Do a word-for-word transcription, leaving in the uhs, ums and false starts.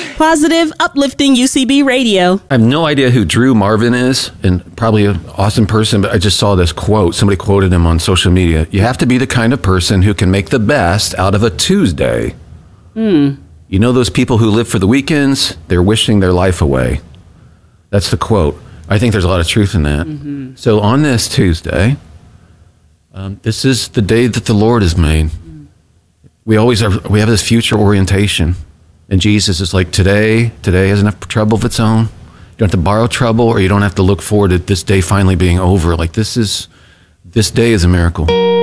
Positive, uplifting U C B radio. I have no idea who Drew Marvin is, and probably an awesome person, but I just saw this quote. Somebody quoted him on social media. You have to be the kind of person who can make the best out of a Tuesday. Hmm. You know those people who live for the weekends? They're wishing their life away. That's the quote. I think there's a lot of truth in that. Mm-hmm. So on this Tuesday, um, this is the day that the Lord has made. Mm. We always are, we have this future orientation. And Jesus is like, today, today has enough trouble of its own. You don't have to borrow trouble, or you don't have to look forward to this day finally being over. Like this is, this day is a miracle.